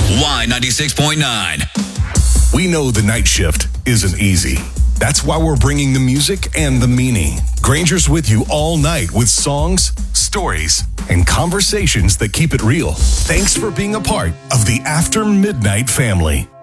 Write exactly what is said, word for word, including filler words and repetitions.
Y ninety-six point nine. We know the night shift isn't easy. That's why we're bringing the music and the meaning. Granger's with you all night with songs, stories, and conversations that keep it real. Thanks for being a part of the After Midnight family.